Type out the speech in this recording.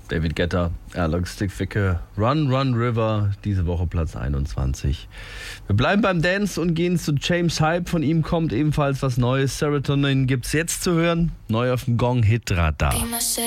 David Guetta, Alex Stickficke, Run Run River, diese Woche Platz 21. Wir bleiben beim Dance und gehen zu James Hype. Von ihm kommt ebenfalls was Neues. Serotonin gibt's jetzt zu hören. Neu auf dem Gong-Hit-Radar.